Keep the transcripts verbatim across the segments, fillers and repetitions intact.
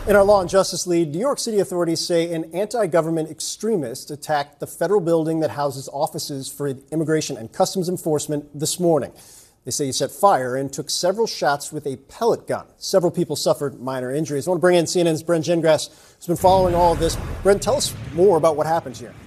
In our Law and Justice lead, New York City authorities say an anti-government extremist attacked the federal building that houses offices for Immigration and Customs Enforcement this morning. They say he set fire and took several shots with a pellet gun. Several people suffered minor injuries. I want to bring in C N N's Brent Gingras, who's been following all of this. Brent, tell us more about what happened here.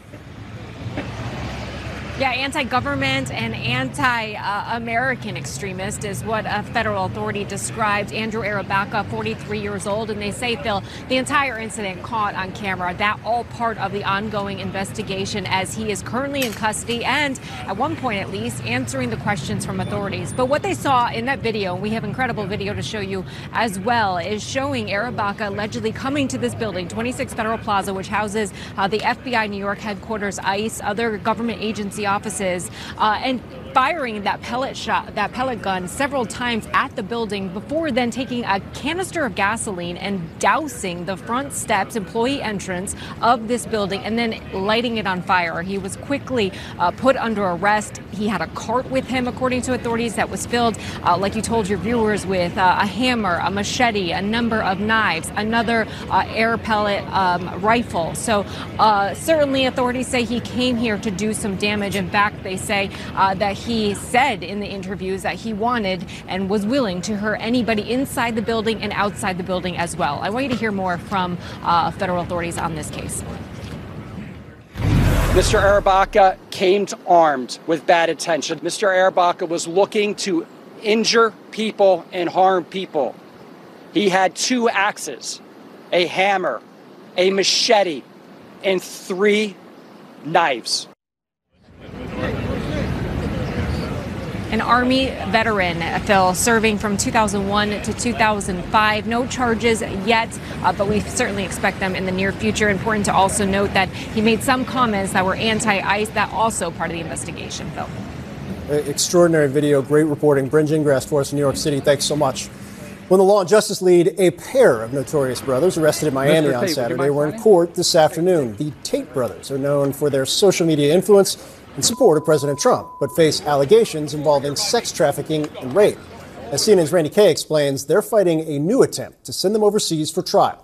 Yeah, anti-government and anti-American extremist is what a federal authority described Andrew Arabaca, forty-three years old. And they say, Phil, the entire incident caught on camera. That all part of the ongoing investigation as he is currently in custody and, at one point at least, answering the questions from authorities. But what they saw in that video, and we have incredible video to show you as well, is showing Arabaca allegedly coming to this building, twenty-six Federal Plaza, which houses uh, the F B I New York headquarters, ICE, other government agency offices, uh, and firing that pellet shot, that pellet gun several times at the building before then taking a canister of gasoline and dousing the front steps, employee entrance of this building, and then lighting it on fire. He was quickly uh, put under arrest. He had a cart with him, according to authorities, that was filled, uh, like you told your viewers, with uh, a hammer, a machete, a number of knives, another uh, air pellet um, rifle. So uh, certainly authorities say he came here to do some damage. In fact, they say uh, that he said in the interviews that he wanted and was willing to hurt anybody inside the building and outside the building as well. I want you to hear more from uh, federal authorities on this case. Mister Arabaca came armed with bad intention. Mister Arabaca was looking to injure people and harm people. He had two axes, a hammer, a machete, and three knives. An Army veteran, Phil, serving from two thousand one to two thousand five. No charges yet, uh, but we certainly expect them in the near future. Important to also note that he made some comments that were anti-ICE. That also part of the investigation, Phil. Extraordinary video. Great reporting. Brent Gingras for us in New York City. Thanks so much. When the Law and Justice lead, a pair of notorious brothers arrested in Miami on Saturday were in court this afternoon. The Tate brothers are known for their social media influence in support of President Trump, but face allegations involving sex trafficking and rape. As C N N's Randy Kay explains, they're fighting a new attempt to send them overseas for trial.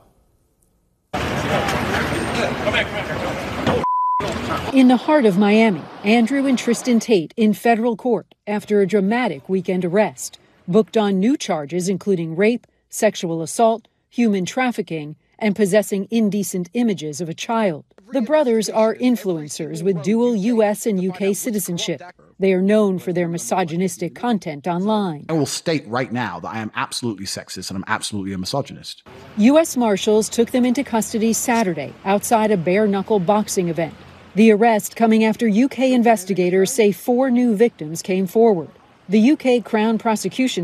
In the heart of Miami, Andrew and Tristan Tate in federal court after a dramatic weekend arrest, booked on new charges including rape, sexual assault, human trafficking, and possessing indecent images of a child. The brothers are influencers with dual U S and U K citizenship. They are known for their misogynistic content online. I will state right now that I am absolutely sexist and I'm absolutely a misogynist. U S Marshals took them into custody Saturday outside a bare-knuckle boxing event. The arrest coming after U K investigators say four new victims came forward. The U K Crown prosecution